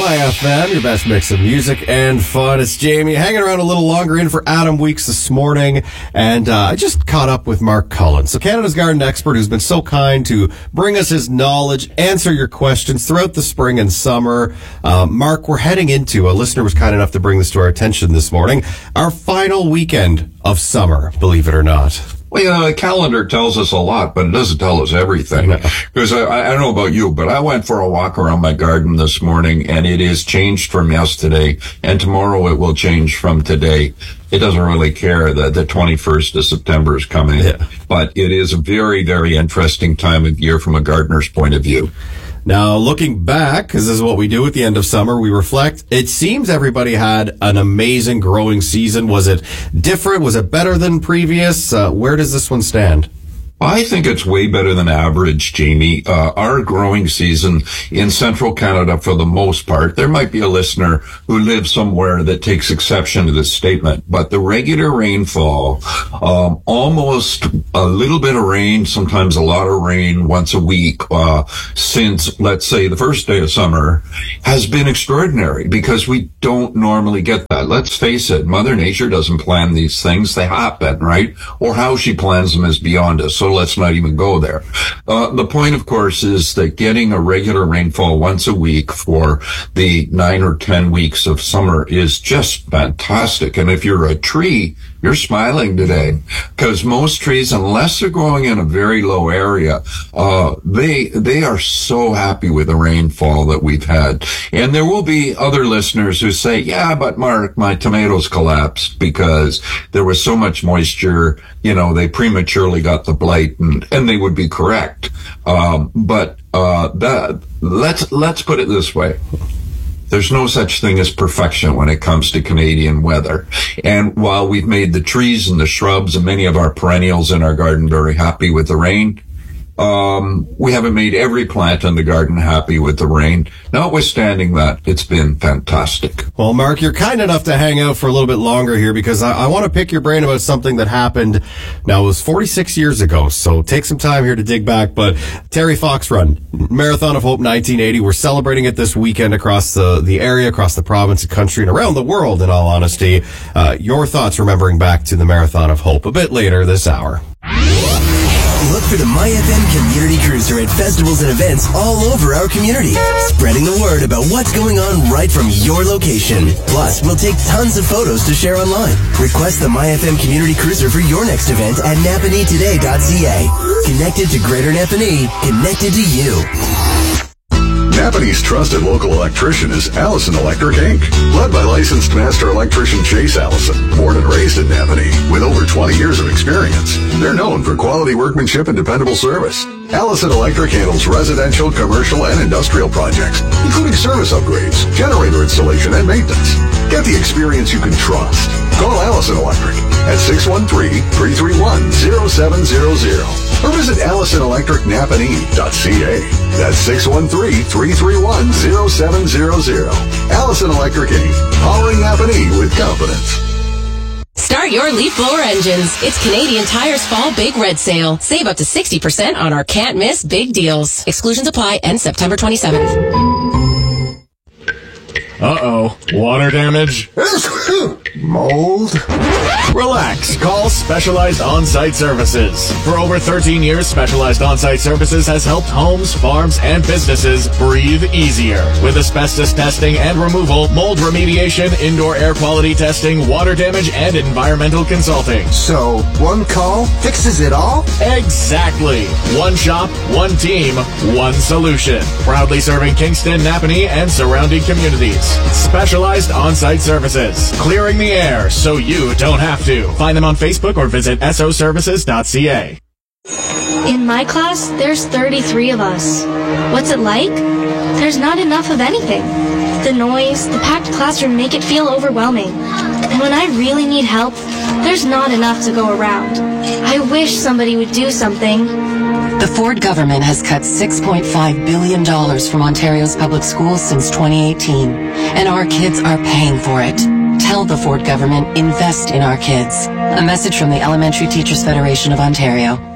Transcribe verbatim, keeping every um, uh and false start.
My F M, your best mix of music and fun. It's Jamie, hanging around a little longer in for Adam Weeks this morning, and uh, I just caught up with Mark Cullen, so Canada's garden expert who's been so kind to bring us his knowledge, answer your questions throughout the spring and summer. Uh, Mark, we're heading into, a listener was kind enough to bring this to our attention this morning, our final weekend of summer, believe it or not. Well, yeah, the calendar tells us a lot, but it doesn't tell us everything. Because I, I don't know about you, but I went for a walk around my garden this morning, and it is changed from yesterday, and tomorrow it will change from today. It doesn't really care that the twenty-first of September is coming, yeah. But it is a very, very interesting time of year from a gardener's point of view. Now, looking back, because this is what we do at the end of summer, we reflect. It seems everybody had an amazing growing season. Was it different? Was it better than previous? Uh, where does this one stand? I think it's way better than average, Jamie. Uh, our growing season in central Canada, for the most part, there might be a listener who lives somewhere that takes exception to this statement, but the regular rainfall, um, almost a little bit of rain, sometimes a lot of rain once a week, uh, since, let's say, the first day of summer, has been extraordinary because we don't normally get that. Let's face it, Mother Nature doesn't plan these things. They happen, right? Or how she plans them is beyond us. So let's not even go there. Uh, the point, of course, is that getting a regular rainfall once a week for the nine or ten weeks of summer is just fantastic. And if you're a tree, you're smiling today, because most trees, unless they're growing in a very low area, uh, they, they are so happy with the rainfall that we've had. And there will be other listeners who say, yeah, but Mark, my tomatoes collapsed because there was so much moisture, you know, they prematurely got the blight, and, and they would be correct. Um, but, uh, that, let's, let's put it this way. There's no such thing as perfection when it comes to Canadian weather. And while we've made the trees and the shrubs and many of our perennials in our garden very happy with the rain, um, we haven't made every plant in the garden happy with the rain. Notwithstanding that, it's been fantastic. Well, Mark, you're kind enough to hang out for a little bit longer here because I, I want to pick your brain about something that happened. Now, it was forty-six years ago, so take some time here to dig back. But Terry Fox Run, Marathon of Hope nineteen eighty, we're celebrating it this weekend across the, the area, across the province, the country, and around the world, in all honesty. Uh, your thoughts remembering back to the Marathon of Hope a bit later this hour. Look for the My F M Community Cruiser at festivals and events all over our community, spreading the word about what's going on right from your location. Plus, we'll take tons of photos to share online. Request the My F M Community Cruiser for your next event at napanee today dot c a. Connected to Greater Napanee, connected to you. Napanee's trusted local electrician is Allison Electric Incorporated. Led by licensed master electrician Chase Allison, born and raised in Napanee, with over twenty years of experience. They're known for quality workmanship and dependable service. Allison Electric handles residential, commercial, and industrial projects, including service upgrades, generator installation, and maintenance. Get the experience you can trust. Call Allison Electric at six one three, three three one, zero seven zero zero or visit allison electric napanee dot c a. That's six one three, three three one, zero seven zero zero. Allison Electric Incorporated, powering Napanee with confidence. Start your leaf blower engines. It's Canadian Tire's Fall Big Red Sale. Save up to sixty percent on our can't miss big deals. Exclusions apply. End September twenty-seventh. Uh-oh. Water damage? Mold? Relax. Call Specialized On-Site Services. For over thirteen years, Specialized On-Site Services has helped homes, farms, and businesses breathe easier. With asbestos testing and removal, mold remediation, indoor air quality testing, water damage, and environmental consulting. So, one call fixes it all? Exactly. One shop, one team, one solution. Proudly serving Kingston, Napanee, and surrounding communities. Specialized On-Site Services. Clearing the air so you don't have to. Find them on Facebook or visit s o services dot c a. In my class, there's thirty-three of us. What's it like? There's not enough of anything. The noise, the packed classroom make it feel overwhelming. And when I really need help, there's not enough to go around. I wish somebody would do something. The Ford government has cut six point five billion dollars from Ontario's public schools since twenty eighteen, and our kids are paying for it. Tell the Ford government, invest in our kids. A message from the Elementary Teachers Federation of Ontario.